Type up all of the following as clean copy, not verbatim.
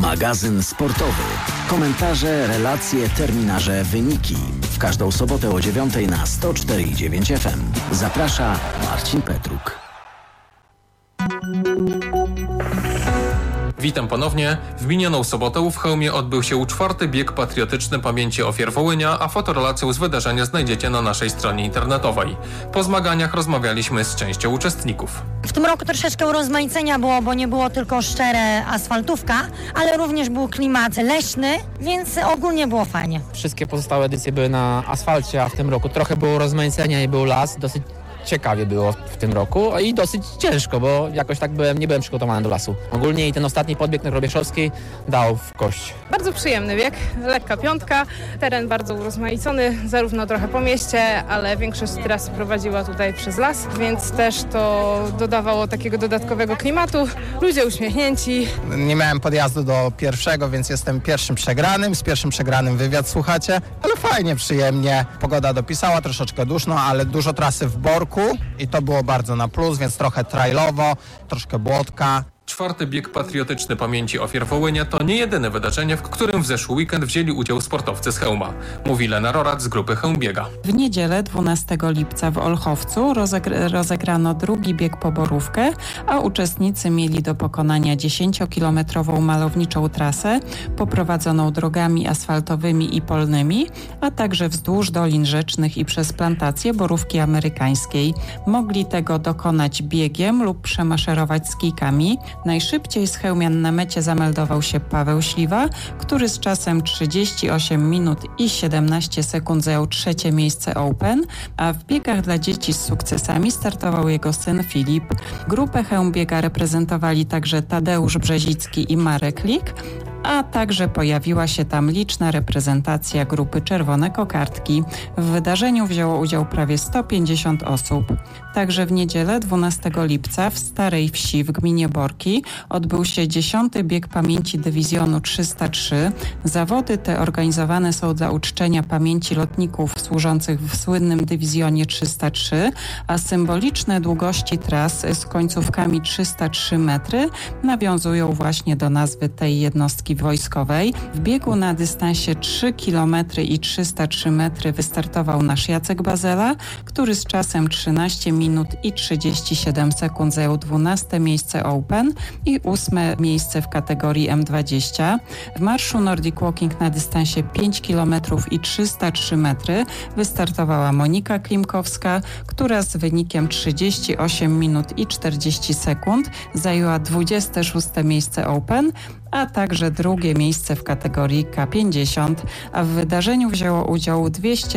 Magazyn sportowy. Komentarze, relacje, terminarze, wyniki. W każdą sobotę o 9:00 na 104,9 FM. Zaprasza Marcin Petruk. Witam ponownie. W minioną sobotę w Chełmie odbył się 4. bieg patriotyczny pamięci ofiar Wołynia, a fotorelację z wydarzenia znajdziecie na naszej stronie internetowej. Po zmaganiach rozmawialiśmy z częścią uczestników. W tym roku troszeczkę urozmaicenia było, bo nie było tylko szczere asfaltówka, ale również był klimat leśny, więc ogólnie było fajnie. Wszystkie pozostałe edycje były na asfalcie, a w tym roku trochę było rozmaicenia i był las. Dosyć ciekawie było w tym roku i dosyć ciężko, bo jakoś tak nie byłem przygotowany do lasu. Ogólnie i ten ostatni podbieg na Robieszowskiej dał w kość. Bardzo przyjemny bieg, lekka piątka, teren bardzo urozmaicony, zarówno trochę po mieście, ale większość trasy prowadziła tutaj przez las, więc też to dodawało takiego dodatkowego klimatu. Ludzie uśmiechnięci. Nie miałem podjazdu do pierwszego, więc jestem pierwszym przegranym. Z pierwszym przegranym wywiad słuchacie, ale fajnie, przyjemnie. Pogoda dopisała, troszeczkę duszno, ale dużo trasy w Borku i to było bardzo na plus, więc trochę trailowo, troszkę błotka. 4. bieg patriotyczny pamięci ofiar Wołynia to nie jedyne wydarzenie, w którym w zeszły weekend wzięli udział sportowcy z Chełma. Mówi Lena Rorat z grupy Chełmbiega. W niedzielę 12 lipca w Olchowcu rozegrano drugi bieg po Borówkę, a uczestnicy mieli do pokonania 10-kilometrową malowniczą trasę poprowadzoną drogami asfaltowymi i polnymi, a także wzdłuż dolin rzecznych i przez plantację borówki amerykańskiej. Mogli tego dokonać biegiem lub przemaszerować z kijkami. Najszybciej z chełmian na mecie zameldował się Paweł Śliwa, który z czasem 38 minut i 17 sekund zajął trzecie miejsce Open, a w biegach dla dzieci z sukcesami startował jego syn Filip. Grupę Chełmbiega reprezentowali także Tadeusz Brzezicki i Marek Lik, a także pojawiła się tam liczna reprezentacja grupy Czerwone Kokardki. W wydarzeniu wzięło udział prawie 150 osób. Także w niedzielę 12 lipca w Starej Wsi w gminie Borki odbył się 10. bieg pamięci dywizjonu 303. Zawody te organizowane są dla uczczenia pamięci lotników służących w słynnym dywizjonie 303, a symboliczne długości tras z końcówkami 303 metry nawiązują właśnie do nazwy tej jednostki wojskowej. W biegu na dystansie 3 km i 303 metry wystartował nasz Jacek Bazela, który z czasem 13 minut i 37 sekund zajął 12 miejsce Open i 8 miejsce w kategorii M20. W marszu Nordic Walking na dystansie 5 km i 303 metry wystartowała Monika Klimkowska, która z wynikiem 38 minut i 40 sekund zajęła 26 miejsce Open, a także drugie miejsce w kategorii K50, a w wydarzeniu wzięło udział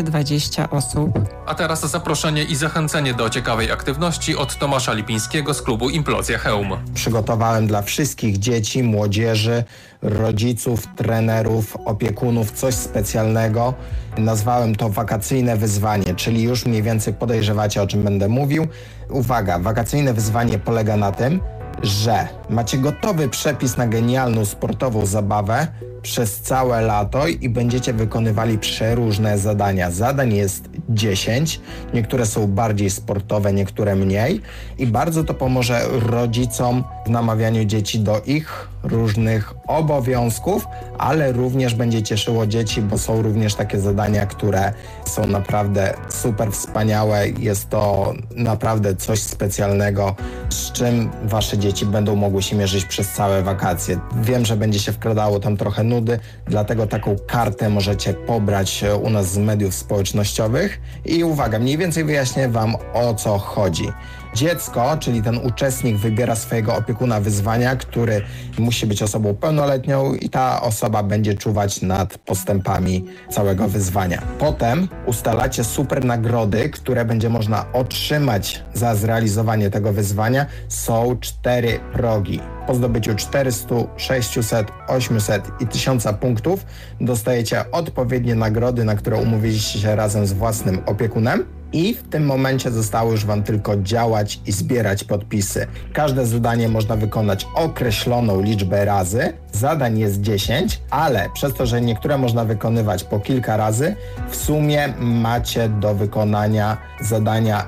220 osób. A teraz zaproszenie i zachęcenie do ciekawej aktywności od Tomasza Lipińskiego z klubu Implozja Chełm. Przygotowałem dla wszystkich dzieci, młodzieży, rodziców, trenerów, opiekunów coś specjalnego. Nazwałem to wakacyjne wyzwanie, czyli już mniej więcej podejrzewacie, o czym będę mówił. Uwaga, wakacyjne wyzwanie polega na tym, że macie gotowy przepis na genialną sportową zabawę przez całe lato i będziecie wykonywali przeróżne zadania. Zadań jest 10, niektóre są bardziej sportowe, niektóre mniej i bardzo to pomoże rodzicom w namawianiu dzieci do ich różnych obowiązków, ale również będzie cieszyło dzieci, bo są również takie zadania, które są naprawdę super wspaniałe. Jest to naprawdę coś specjalnego, z czym wasze dzieci będą mogły się mierzyć przez całe wakacje. Wiem, że będzie się wkradało tam trochę nudy, dlatego taką kartę możecie pobrać u nas z mediów społecznościowych i uwaga, mniej więcej wyjaśnię wam, o co chodzi. Dziecko, czyli ten uczestnik, wybiera swojego opiekuna wyzwania, który musi być osobą pełnoletnią i ta osoba będzie czuwać nad postępami całego wyzwania. Potem ustalacie super nagrody, które będzie można otrzymać za zrealizowanie tego wyzwania. Są 4 progi. Po zdobyciu 400, 600, 800 i 1000 punktów dostajecie odpowiednie nagrody, na które umówiliście się razem z własnym opiekunem. I w tym momencie zostało już wam tylko działać i zbierać podpisy. Każde zadanie można wykonać określoną liczbę razy. Zadań jest 10, ale przez to, że niektóre można wykonywać po kilka razy, w sumie macie do wykonania zadania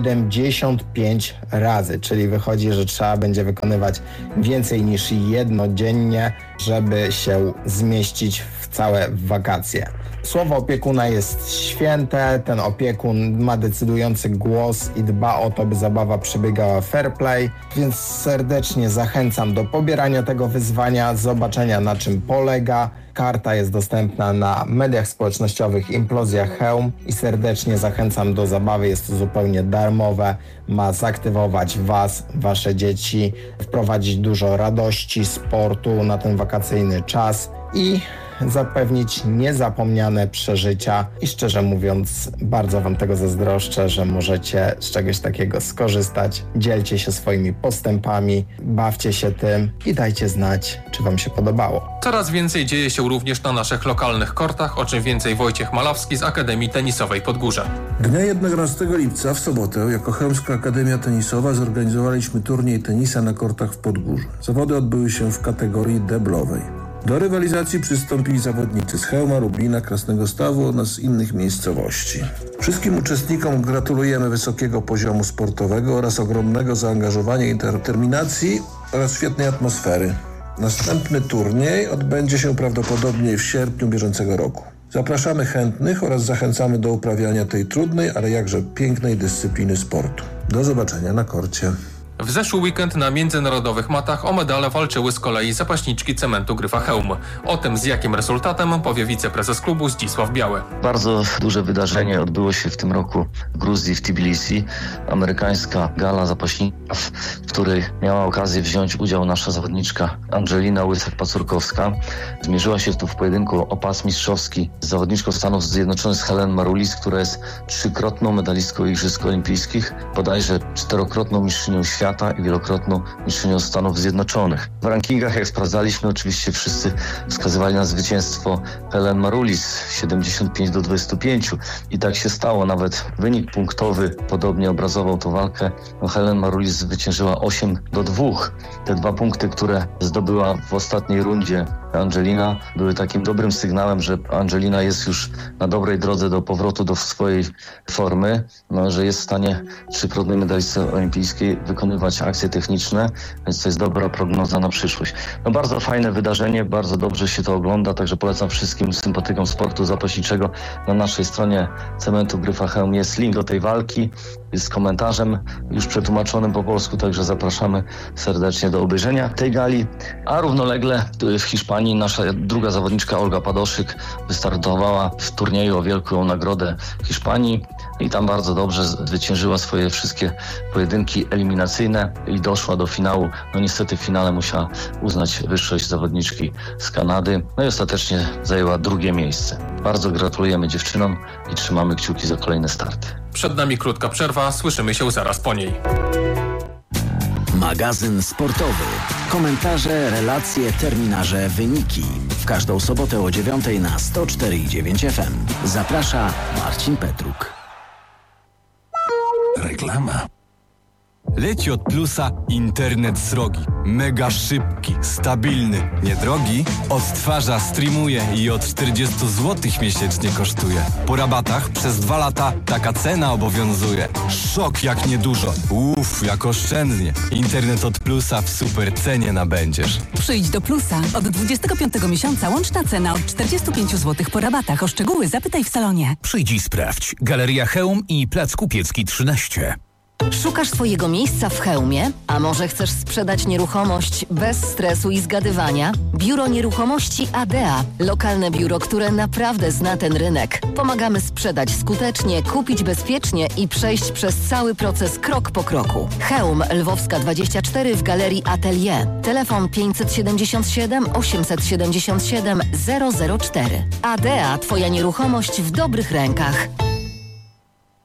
75 razy, czyli wychodzi, że trzeba będzie wykonywać więcej niż jedno dziennie, żeby się zmieścić w całe wakacje. Słowo opiekuna jest święte, ten opiekun ma decydujący głos i dba o to, by zabawa przebiegała fair play, więc serdecznie zachęcam do pobierania tego wyzwania, zobaczenia na czym polega. Karta jest dostępna na mediach społecznościowych Implozja Chełm i serdecznie zachęcam do zabawy, jest to zupełnie darmowe, ma zaktywować Was, Wasze dzieci, wprowadzić dużo radości, sportu na ten wakacyjny czas i zapewnić niezapomniane przeżycia i szczerze mówiąc bardzo Wam tego zazdroszczę, że możecie z czegoś takiego skorzystać. Dzielcie się swoimi postępami, bawcie się tym i dajcie znać, czy Wam się podobało. Coraz więcej dzieje się również na naszych lokalnych kortach, o czym więcej Wojciech Malawski z Akademii Tenisowej Podgórze. Dnia 11 lipca w sobotę jako Chełmska Akademia Tenisowa zorganizowaliśmy turniej tenisa na kortach w Podgórzu. Zawody odbyły się w kategorii deblowej. Do rywalizacji przystąpili zawodnicy z Chełma, Lublina, Krasnego Stawu oraz innych miejscowości. Wszystkim uczestnikom gratulujemy wysokiego poziomu sportowego oraz ogromnego zaangażowania i determinacji oraz świetnej atmosfery. Następny turniej odbędzie się prawdopodobnie w sierpniu bieżącego roku. Zapraszamy chętnych oraz zachęcamy do uprawiania tej trudnej, ale jakże pięknej dyscypliny sportu. Do zobaczenia na korcie. W zeszły weekend na międzynarodowych matach o medale walczyły z kolei zapaśniczki cementu Gryfa Chełm. O tym, z jakim rezultatem, powie wiceprezes klubu Zdzisław Biały. Bardzo duże wydarzenie odbyło się w tym roku w Gruzji, w Tbilisi. Amerykańska gala zapaśników, w której miała okazję wziąć udział nasza zawodniczka Angelina Łysek-Pacurkowska. Zmierzyła się tu w pojedynku o pas mistrzowski z zawodniczką Stanów Zjednoczonych Helen Marulis, która jest 3-krotną medalistką Igrzysk Olimpijskich, bodajże 4-krotną mistrzynią świata i wielokrotną mistrzynią Stanów Zjednoczonych. W rankingach, jak sprawdzaliśmy, oczywiście wszyscy wskazywali na zwycięstwo Helen Marulis 75-25 i tak się stało. Nawet wynik punktowy podobnie obrazował tą walkę. Helen Marulis zwyciężyła 8-2. Te 2 punkty, które zdobyła w ostatniej rundzie Angelina, były takim dobrym sygnałem, że Angelina jest już na dobrej drodze do powrotu do swojej formy, że jest w stanie 3-krotnej medalistce olimpijskiej wykonywać akcje techniczne, więc to jest dobra prognoza na przyszłość. Bardzo fajne wydarzenie, bardzo dobrze się to ogląda, także polecam wszystkim sympatykom sportu zapaśniczego. Na naszej stronie Cementu Gryfa Chełm jest link do tej walki z komentarzem już przetłumaczonym po polsku, także zapraszamy serdecznie do obejrzenia tej gali. A równolegle w Hiszpanii nasza druga zawodniczka Olga Padoszyk wystartowała w turnieju o wielką nagrodę Hiszpanii i tam bardzo dobrze zwyciężyła swoje wszystkie pojedynki eliminacyjne i doszła do finału. Niestety w finale musiała uznać wyższość zawodniczki z Kanady, i ostatecznie zajęła 2. miejsce. Bardzo gratulujemy dziewczynom i trzymamy kciuki za kolejne starty. Przed nami krótka przerwa, słyszymy się zaraz po niej. Magazyn sportowy. Komentarze, relacje, terminarze, wyniki. W każdą sobotę o 9:00 na 104,9 FM. Zaprasza Marcin Petruk. Reklama. Leci od Plusa internet srogi. Mega szybki, stabilny, niedrogi. Odtwarza, streamuje i od 40 zł miesięcznie kosztuje. Po rabatach przez 2 lata taka cena obowiązuje. Szok jak niedużo. Jak oszczędnie. Internet od Plusa w super cenie nabędziesz. Przyjdź do Plusa. Od 25 miesiąca łączna cena od 45 zł po rabatach. O szczegóły zapytaj w salonie. Przyjdź i sprawdź. Galeria Chełm i Plac Kupiecki 13. Szukasz swojego miejsca w Chełmie? A może chcesz sprzedać nieruchomość bez stresu i zgadywania? Biuro Nieruchomości ADEA. Lokalne biuro, które naprawdę zna ten rynek. Pomagamy sprzedać skutecznie, kupić bezpiecznie i przejść przez cały proces krok po kroku. Chełm, Lwowska 24 w Galerii Atelier. Telefon 577 877 004. ADEA. Twoja nieruchomość w dobrych rękach.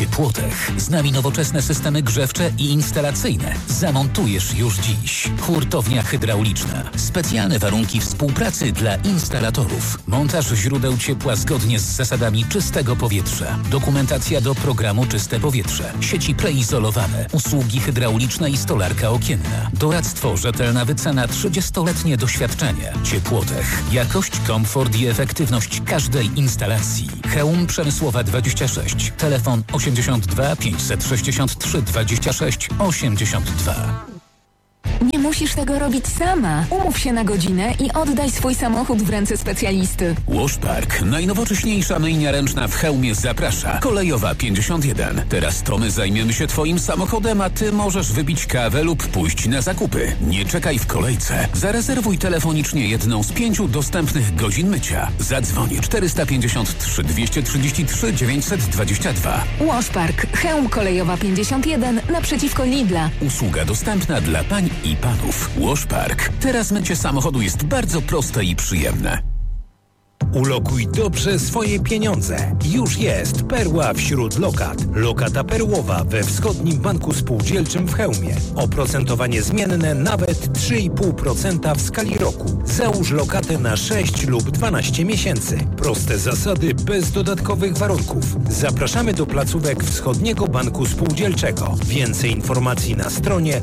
Ciepłotech. Z nami nowoczesne systemy grzewcze i instalacyjne. Zamontujesz już dziś. Hurtownia hydrauliczna. Specjalne warunki współpracy dla instalatorów. Montaż źródeł ciepła zgodnie z zasadami czystego powietrza. Dokumentacja do programu Czyste Powietrze. Sieci preizolowane. Usługi hydrauliczne i stolarka okienna. Doradztwo, rzetelna wycena, 30-letnie doświadczenie. Ciepłotech. Jakość, komfort i efektywność każdej instalacji. Chełm Przemysłowa 26. Telefon 82 563 26 82. Nie musisz tego robić sama. Umów się na godzinę i oddaj swój samochód w ręce specjalisty. Washpark, najnowocześniejsza myjnia ręczna w Chełmie, zaprasza. Kolejowa 51. Teraz to my zajmiemy się Twoim samochodem, a Ty możesz wypić kawę lub pójść na zakupy. Nie czekaj w kolejce. Zarezerwuj telefonicznie jedną z 5 dostępnych godzin mycia. Zadzwoń 453 233 922. Washpark, Chełm Kolejowa 51 naprzeciwko Lidla. Usługa dostępna dla pań i panów. Washpark. Teraz mycie samochodu jest bardzo proste i przyjemne. Ulokuj dobrze swoje pieniądze. Już jest perła wśród lokat. Lokata perłowa we Wschodnim Banku Spółdzielczym w Chełmie. Oprocentowanie zmienne nawet 3,5% w skali roku. Załóż lokatę na 6 lub 12 miesięcy. Proste zasady bez dodatkowych warunków. Zapraszamy do placówek Wschodniego Banku Spółdzielczego. Więcej informacji na stronie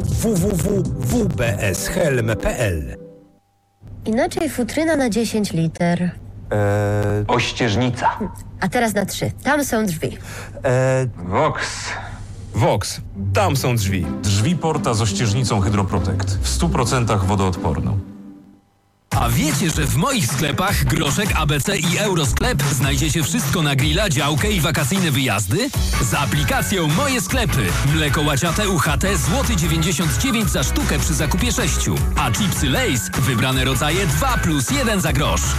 www.wbshelm.pl. Inaczej futryna na 10 liter. Ościeżnica. A teraz na 3. Tam są drzwi. Vox. Tam są drzwi. Drzwi Porta z ościeżnicą Hydroprotect. W 100% wodoodporną. A wiecie, że w moich sklepach Groszek, ABC i Eurosklep znajdziecie wszystko na grilla, działkę i wakacyjne wyjazdy? Z aplikacją Moje Sklepy. Mleko łaciate UHT złoty 99 za sztukę przy zakupie 6. A chipsy Lay's wybrane rodzaje 2+1 za grosz.